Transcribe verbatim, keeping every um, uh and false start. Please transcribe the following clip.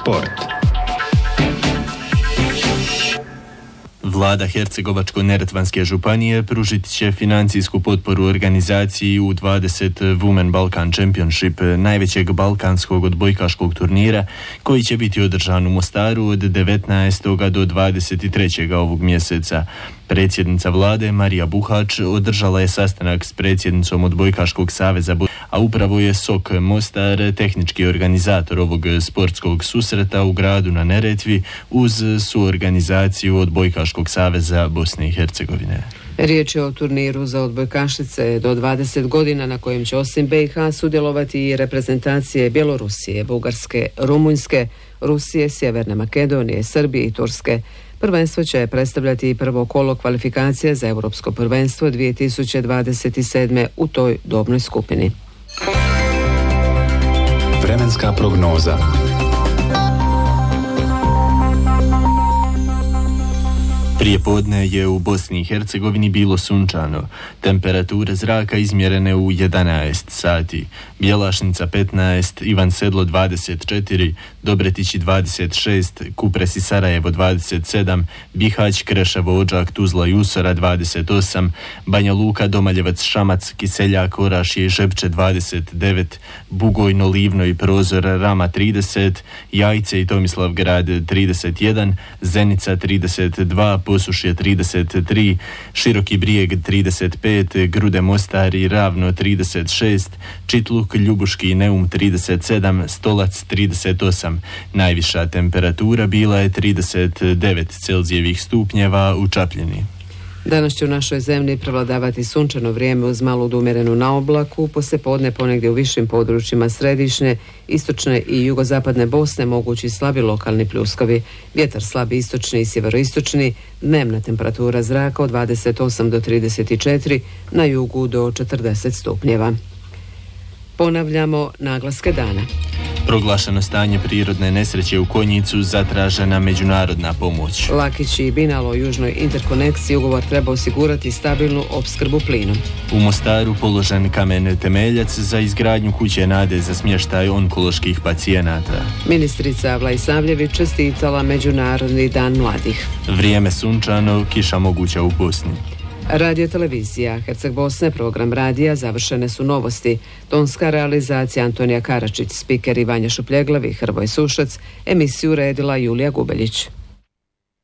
Sport. Vlada Hercegovačko-neretvanske županije pružit će financijsku potporu organizaciji U dvadeset Women Balkan Championship, najvećeg balkanskog odbojkaškog turnira, koji će biti održan u Mostaru od devetnaestog do dvadeset trećeg ovog mjeseca. Predsjednica vlade Marija Buhač održala je sastanak s predsjednicom Odbojkaškog saveza, a upravo je S O K Mostar tehnički organizator ovog sportskog susreta u gradu na Neretvi uz suorganizaciju Odbojkaškog saveza Bosne i Hercegovine. Riječ je o turniru za odbojkašice do dvadeset godina na kojem će osim B i H sudjelovati i reprezentacije Bjelorusije, Bugarske, Rumunjske, Rusije, Sjeverne Makedonije, Srbije i Turske. Prvenstvo će predstavljati i prvo kolo kvalifikacije za Europsko prvenstvo dvije tisuće dvadeset sedme u toj dobnoj skupini. Vremenska prognoza. Prije podne je u Bosni i Hercegovini bilo sunčano. Temperature zraka izmjerene u jedanaest sati. Bjelašnica petnaest, Ivan Sedlo dvadeset četiri, Dobretići dvadeset šest, Kupres i Sarajevo dvadeset sedam, Bihać, Kreševo, Odžak, Tuzla i Usora dvadeset osam, Banja Luka, Domaljevac, Šamac, Kiseljak, Orašje i Žepče dvadeset devet, Bugojno, Livno i Prozor, Rama trideset, Jajce i Tomislavgrad trideset jedan, Zenica trideset dva, Posušje trideset tri, Široki Brijeg trideset pet, Grude, Mostar i Ravno trideset šest, Čitluk, Ljubuški i Neum trideset sedam, Stolac trideset osam. Najviša temperatura bila je trideset devet Celzijevih stupnjeva u Čapljini. Danas će u našoj zemlji prevladavati sunčano vrijeme uz malu odumjerenu naoblaku, poslijepodne ponegdje u višim područjima središnje, istočne i jugozapadne Bosne mogući slabi lokalni pljuskovi. Vjetar slabi istočni i sjeveroistočni, dnevna temperatura zraka od dvadeset osam do trideset četiri, na jugu do četrdeset stupnjeva. Ponavljamo naglaske dana. Proglašeno stanje prirodne nesreće u Konjicu, zatražena međunarodna pomoć. Lakić i Binalo o južnoj interkonekciji ugovor treba osigurati stabilnu opskrbu plinom. U Mostaru položen kamen temeljac za izgradnju kuće nade za smještaj onkoloških pacijenata. Ministrica Vlajsavljević čestitala Međunarodni dan mladih. Vrijeme sunčano, kiša moguća u Bosni. Radio televizija Herceg Bosne, program radija, završene su novosti. Tonska realizacija Antonija Karačić, spiker Vanja Šupljeglav i Hrvoje Sušac, emisiju redila Julija Gubeljić.